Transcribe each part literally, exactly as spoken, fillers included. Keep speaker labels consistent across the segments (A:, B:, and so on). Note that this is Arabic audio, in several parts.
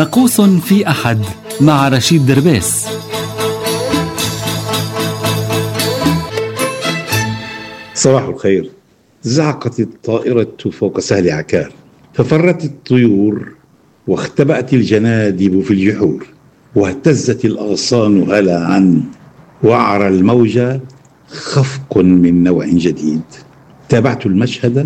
A: ناقوس في أحد مع رشيد دربيس.
B: صباح الخير. زعقت الطائرة فوق سهل عكار، ففرت الطيور واختبأت الجنادب في الجحور، واهتزت الأغصان هلعا، وعر الموج خفق من نوع جديد. تابعت المشهد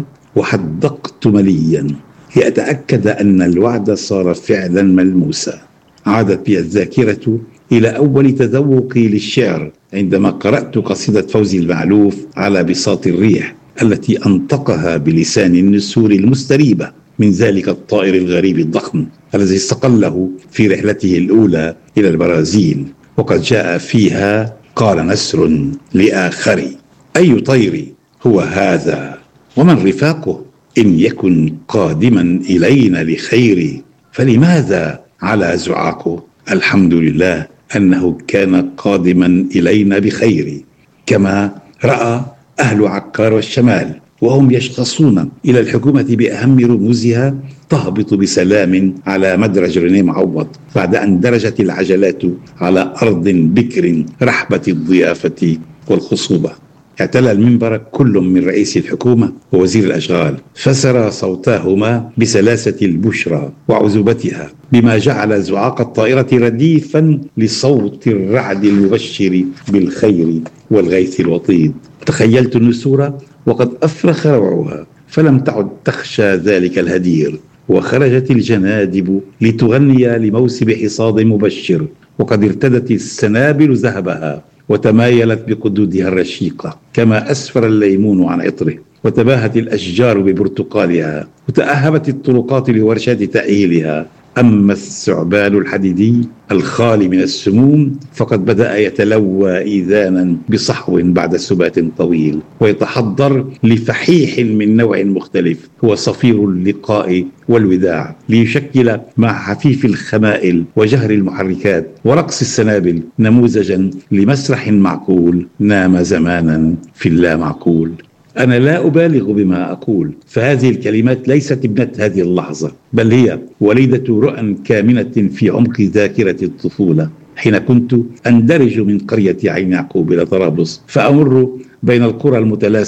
B: وحدقت مليا لأتأكد أن الوعد صار فعلا ملموسا. عادت بي الذاكرة إلى أول تذوقي للشعر عندما قرأت قصيدة فوزي المعلوف على بساط الريح، التي أنطقها بلسان النسور المستريبة من ذلك الطائر الغريب الضخم الذي استقله في رحلته الأولى إلى البرازيل. وقد جاء فيها: قال نسر لآخر: أي طير هو هذا؟ ومن رفاقه؟ إن يكن قادما إلينا لخير، فلماذا على زعاقه؟ الحمد لله أنه كان قادما إلينا بخير، كما رأى أهل عكار والشمال وهم يشخصون إلى الحكومة بأهم رموزها تهبط بسلام على مدرج رينيه معوض بعد أن درجت العجلات على أرض بكر رحبة الضيافة والخصوبة. اعتلى المنبر كل من رئيس الحكومة ووزير الأشغال، فسر صوتاهما بسلاسة البشرى وعذوبتها، بما جعل زعاق الطائرة رديفا لصوت الرعد المبشر بالخير والغيث الوطيد. تخيلت النسور وقد أفرخ روعها، فلم تعد تخشى ذلك الهدير، وخرجت الجنادب لتغني لموسم حصاد مبشر، وقد ارتدت السنابل ذهبها وتمايلت بقدودها الرشيقة كما أسفر الليمون عن عطره، وتباهت الأشجار ببرتقالها، وتأهبت الطرقات لورشات تأهيلها. أما الثعبان الحديدي الخالي من السموم فقد بدأ يتلوى إيذانا بصحو بعد سبات طويل، ويتحضر لفحيح من نوع مختلف هو صفير اللقاء والوداع، ليشكل مع حفيف الخمائل وجهر المحركات ورقص السنابل نموذجا لمسرح معقول نام زمانا في اللا معقول. أنا لا أبالغ بما أقول، فهذه الكلمات ليست ابنة هذه اللحظة، بل هي وليدة رؤى كامنة في عمق ذاكرة الطفولة، حين كنت أندرج من قرية عين يعقوب إلى طرابلس، فأمر بين القرى المتلاثمة